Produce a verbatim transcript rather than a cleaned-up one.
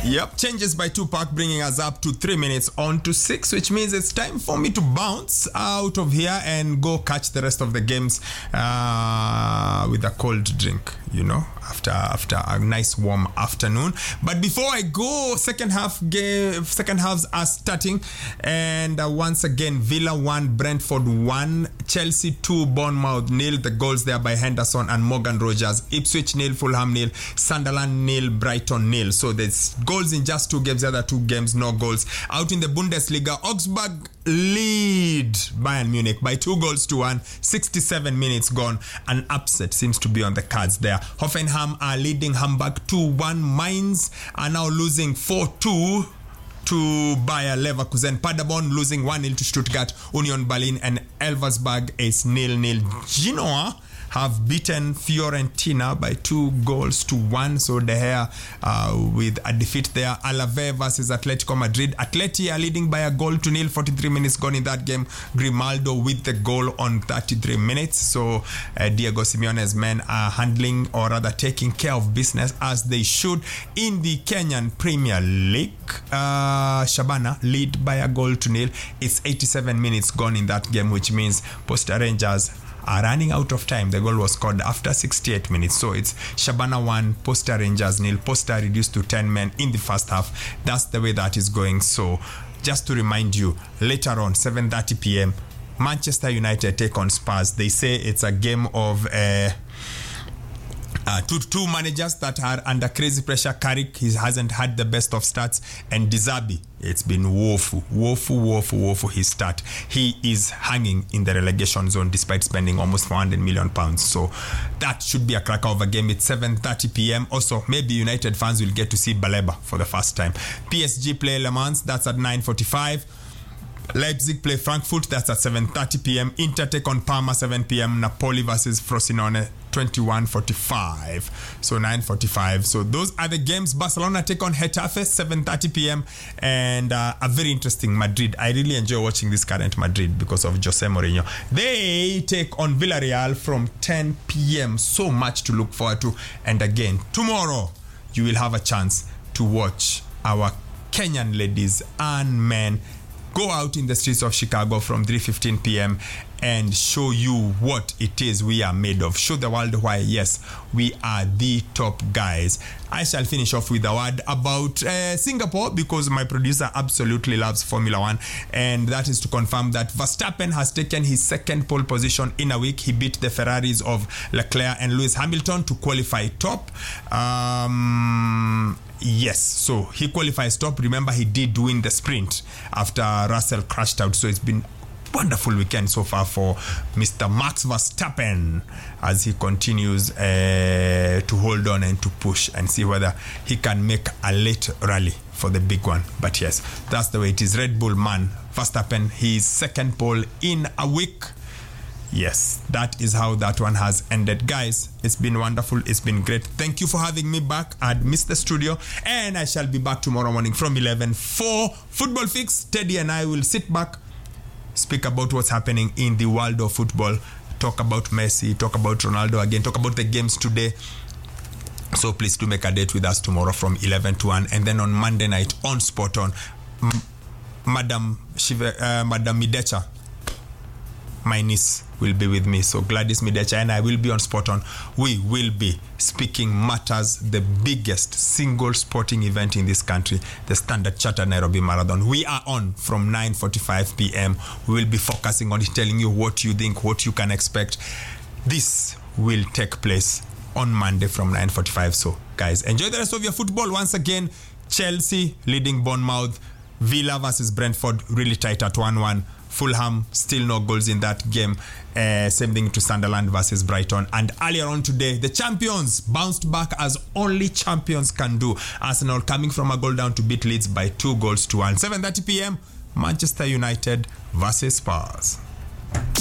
Yep, changes by Tupac, bringing us up to three minutes on to six, which means it's time for me to bounce out of here and go catch the rest of the games uh, with a cold drink, you know, after after a nice warm afternoon. But before I go, second half game, second halves are starting, and uh, once again, Villa one, Brentford one, Chelsea two, Bournemouth nil. The goals there by Henderson and Morgan Rogers. Ipswich nil, Fulham nil, Sunderland nil, Brighton nil. So there's goals in just two games. The other two games, no goals. Out in the Bundesliga, Augsburg lead Bayern Munich by two goals to one. sixty-seven minutes gone. An upset seems to be on the cards there. Hoffenheim are leading Hamburg two one. Mainz are now losing four two to Bayer Leverkusen. Paderborn losing one nil to Stuttgart. Union Berlin and Elversberg is nil nil. Genoa have beaten Fiorentina by two goals to one. So De Gea uh, with a defeat there. Alave versus Atletico Madrid. Atleti are leading by a goal to nil. forty-three minutes gone in that game. Grimaldo with the goal on thirty-three minutes. So uh, Diego Simeone's men are handling, or rather taking care of business as they should. In the Kenyan Premier League, uh, Shabana lead by a goal to nil. It's eighty-seven minutes gone in that game, which means Posta Rangers are running out of time. The goal was scored after sixty-eight minutes. So it's Shabana one, Posta Rangers nil. Posta reduced to ten men in the first half. That's the way that is going. So just to remind you, later on, seven thirty p.m., Manchester United take on Spurs. They say it's a game of uh, Uh, two, two managers that are under crazy pressure. Carrick, he hasn't had the best of starts, and Dizabi, it's been woeful, woeful, woeful, woeful his start. He is hanging in the relegation zone despite spending almost four hundred million pounds. So that should be a cracker of a game. It's seven thirty p.m. Also, maybe United fans will get to see Baleba for the first time. P S G play Le Mans, that's at nine forty-five. Leipzig play Frankfurt, that's at seven thirty p.m. Inter take on Parma, seven p.m. Napoli versus Frosinone, twenty-one forty-five. So nine forty-five. So those are the games. Barcelona take on Getafe, seven thirty p.m. And uh, a very interesting Madrid. I really enjoy watching this current Madrid because of Jose Mourinho. They take on Villarreal from ten p.m. So much to look forward to. And again, tomorrow you will have a chance to watch our Kenyan ladies and men go out in the streets of Chicago from three fifteen p.m. and show you what it is we are made of. Show the world why, yes, we are the top guys. I shall finish off with a word about uh, Singapore, because my producer absolutely loves Formula One, and that is to confirm that Verstappen has taken his second pole position in a week. He beat the Ferraris of Leclerc and Lewis Hamilton to qualify top. Um... Yes, so he qualifies top. Remember, he did win the sprint after Russell crashed out. So it's been wonderful weekend so far for Mister Max Verstappen as he continues uh, to hold on and to push and see whether he can make a late rally for the big one. But yes, that's the way it is. Red Bull man, Verstappen, his second pole in a week. Yes, that is how that one has ended. Guys, it's been wonderful. It's been great. Thank you for having me back. I'd missed the studio, and I shall be back tomorrow morning from eleven for Football Fix. Teddy and I will sit back, speak about what's happening in the world of football, talk about Messi, talk about Ronaldo again, talk about the games today. So please do make a date with us tomorrow from eleven to one, and then on Monday night on Spot On, M- Madam Shiva, uh, Madam Midecha, my niece, will be with me. So Gladys Midecha and I will be on Spot On. We will be speaking matters, the biggest single sporting event in this country, the Standard Chartered Nairobi Marathon. We are on from nine forty-five p.m. We will be focusing on telling you what you think, what you can expect. This will take place on Monday from nine forty-five. So guys, enjoy the rest of your football. Once again, Chelsea leading Bournemouth. Villa versus Brentford, really tight at one one. Fulham, still no goals in that game. Uh, same thing to Sunderland versus Brighton. And earlier on today, the champions bounced back as only champions can do. Arsenal coming from a goal down to beat Leeds by two goals to one. seven thirty p.m. Manchester United versus Spurs.